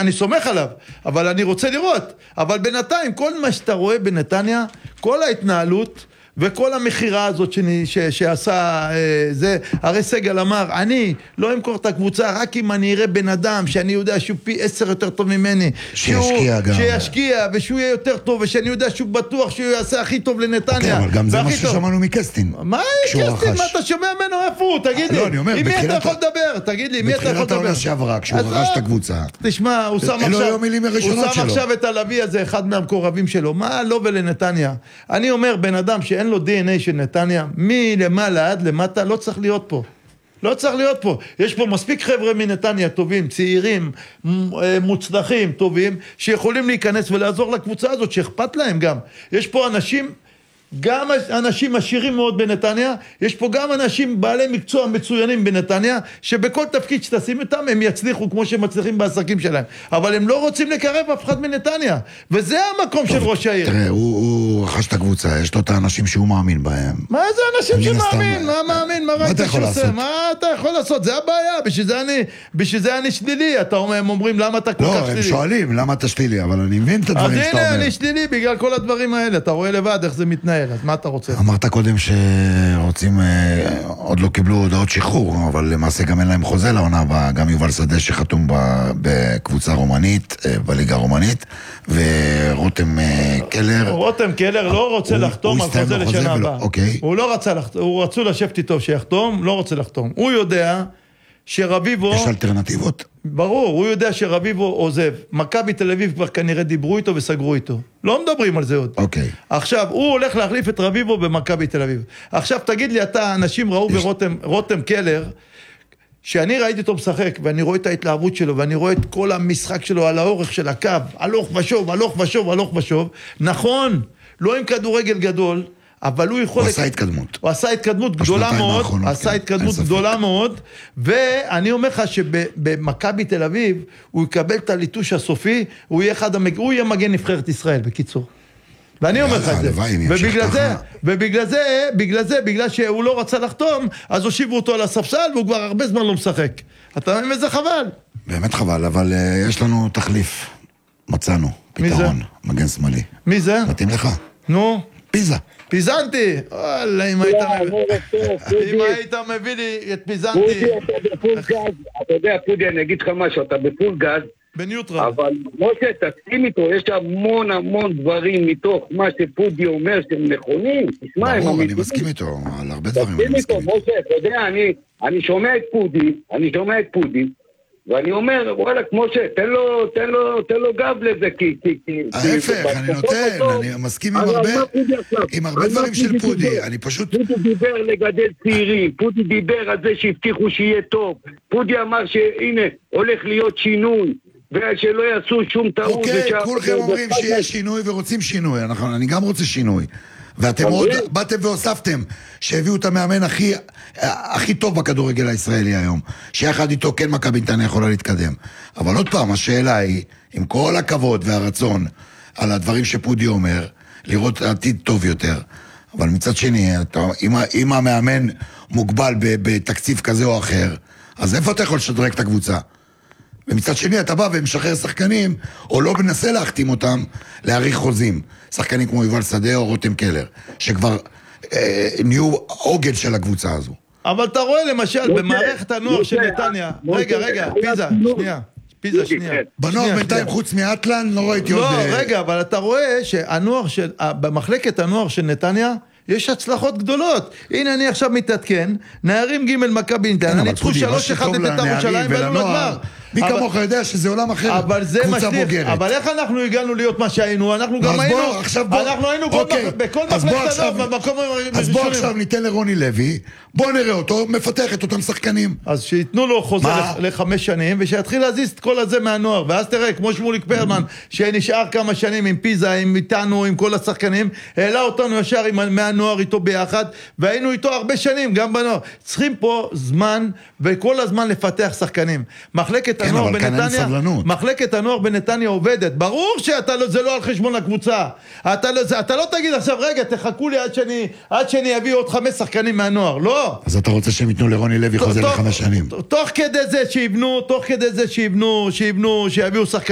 אני סומך עליו, אבל אני רוצה לראות. אבל בינתיים, כל מה שאתה רואה בנתניה, כל ההתנהלות, וכל המחירה הזאת שעשה זה, הרי סגל אמר, אני לא אמכור את הקבוצה רק אם אני אראה בן אדם שאני יודע שהוא פי 10 יותר טוב ממני, שישקיע ושהוא יהיה יותר טוב, ושאני יודע שהוא בטוח שהוא יעשה הכי טוב לנתניה. אבל גם זה מה ששמענו מקסטין. מה קסטין? מה אתה שומע ממנו? איפה הוא? תגיד לי, עם מי אתה יכול לדבר? תגיד לי, עם מי אתה יכול לדבר? בתחילת העונה שעברה, כשהוא רכש את הקבוצה. תשמע, הוא שם עכשיו את הלוי הזה, אחד מהמקורבים שלו. מה לא ולנתניה? אני אומר, בן אדם שאין לו DNA של נתניה, מלמעלה עד למטה, לא צריך להיות פה. לא צריך להיות פה. יש פה מספיק חבר'ה מנתניה טובים, צעירים, מוצלחים, טובים, שיכולים להיכנס ולעזור לקבוצה הזאת, שאכפת להם גם. יש פה אנשים, גם אנשים עשירים מאוד בנתניה, יש פה גם אנשים בעלי מקצוע מצוינים בנתניה, שבכל תפקיד שתשים איתם הם יצליחו כמו שהם מצליחים בעסקים שלהם. אבל הם לא רוצים לקרב אף אחד מנתניה, וזה המקום של ראש העיר. תראה, הוא רכש את הקבוצה, יש לו את האנשים שהוא מאמין בהם. מה זה אנשים שמאמין? מה מאמין? מה ראית שעושה? מה אתה יכול לעשות? זה הבעיה, בשביל זה אני שלילי. הם אומרים למה אתה כל כך שלילי? לא, הם שואלים למה אתה שלילי, אבל אני מבין את הדברים שאתה אומר. אז הנה, אני שלילי בגלל כל הדברים האלה. אתה רואה לבד איך זה מתנהל. אז מה אתה רוצה? אמרת קודם שרוצים, עוד לא קיבלו הודעות שחרור, אבל למעשה גם אין להם חוזה לעונה הבאה, גם יובל שדה שחתום בקבוצה רומנית, בליגה הרומנית, ורותם קלר. רותם קלר לא רוצה לחתום על חוזה לשנה הבאה. הוא לא רצה לחתום, הוא רצו לשבת איתו שיחתום, לא רוצה לחתום. הוא יודע שרביבו... יש אלטרנטיבות? ברור, הוא יודע שרביבו עוזב. מכבי תל אביב כבר כנראה דיברו איתו וסגרו איתו. לא מדברים על זה עוד. אוקיי. עכשיו, הוא הולך להחליף את רביבו במכבי תל אביב. עכשיו, תגיד לי, אנשים ראו ברותם קלר, שאני ראיתי אותו משחק, ואני רואה את ההתלהבות שלו, ואני רואה את כל המשחק שלו על האורך של הקו, הלוך ושוב, הלוך ושוב, הלוך ושוב. נכון, לא עם כדורגל גדול, אבל הוא יכול... הוא עשה התקדמות. הוא עשה התקדמות גדולה מאוד, עשה התקדמות גדולה מאוד, ואני אומר לך שבמכבי תל אביב, הוא יקבל את הליטוש הסופי, הוא יהיה מגן נבחרת ישראל, בקיצור. ואני אומר לך את זה. בגלל שהוא לא רצה לחתום, אז הושיבו אותו על הספסל, והוא כבר הרבה זמן לא משחק. אתה מבין איזה חבל? באמת חבל, אבל יש לנו תחליף. מצאנו, פתרון, מגן שמאלי. מי זה? מתאים לך? נו? פיזה. פיזנטי, וואלה, אם היית מביא לי את פיזנטי. פודי, אתה בפול גז, אתה יודע, פודי, אני אגיד לך משהו, אתה בפול גז, בניוטרל. אבל משה, תסכים איתו, יש המון דברים מתוך מה שפודי אומר שהם נכונים. ברור, אני מסכים איתו, על הרבה דברים אני מסכים איתו. משה, אתה יודע, אני שומע את פודי, ואני אומר, וואלה, כמו תן לו גב לזה, כי... ההפך, אני נותן, אני מסכים עם הרבה דברים של פודי, אני פשוט... פודי דיבר לגדל צעירים, פודי דיבר על זה שהבטיחו שיהיה טוב, פודי אמר שהנה, הולך להיות שינוי, ושלא יעשו שום טעות. אוקיי, כולכם אומרים שיש שינוי ורוצים שינוי, אני גם רוצה שינוי. ואתם עוד באתם והוספתם שהביאו את המאמן הכי טוב בכדורגל הישראלי היום, שיחד איתו כן מכבי נתניה יכולה להתקדם. אבל עוד פעם, השאלה היא, עם כל הכבוד והרצון על הדברים שפודי אומר, לראות עתיד טוב יותר. אבל מצד שני, אם המאמן מוגבל בתקציב כזה או אחר, אז איפה אתה יכול לשדרג את הקבוצה? ומצד שני אתה בא ומשחרר שחקנים, או לא מנסה להחתים אותם להאריך חוזים. שחקנים כמו יובל שדה או רותם קלר, שכבר נהיו עוגן של הקבוצה הזו. אבל אתה רואה למשל במערכת הנוער של נתניה, רגע, פיזה, שנייה. בנוער בינתיים חוץ מאטלן, לא ראיתי עוד... לא, רגע, אבל אתה רואה במחלקת הנוער של נתניה, יש הצלחות גדולות. הנה אני עכשיו מתעדכן, נערים ג' מכבי נתניה, ניצחו 3-1 לבית"ר ירושלים ועלו לגמר. מי כמוך יודע שזה עולם אחר, קבוצה בוגרת. אבל איך אנחנו הגענו להיות מה שהיינו? אנחנו גם היינו, אנחנו היינו בכל מחלקת הנוער במקום הראשונים. אז בוא עכשיו ניתן לרוני לוי, בוא נראה אותו, מפתח את אותם שחקנים. אז שיתנו לו חוזה ל5 שנים, ושיתחיל להזיז את כל הזה מהנוער, ואז תראה, כמו שמוליק פרלמן, שנשאר כמה שנים עם פיזה, עם איתנו, עם כל השחקנים, העלה אותנו ישר מהנוער איתו ביחד, והיינו איתו הרבה שנים, גם בנוער. צריכים פה זמן, וכל הזמן לפתח שחקנים. מחלקת הנוער בנתניה עובדת. ברור שזה לא על חשבון הקבוצה. אתה לא תגיד עכשיו, רגע, תחכו לי עד שאני אביא עוד 5 שחקנים מהנוער. לא. אז אתה רוצה שהם ייתנו לרוני לוי חוזה ל5 שנים. תוך כדי זה שיבנו, שיביאו שחקנים.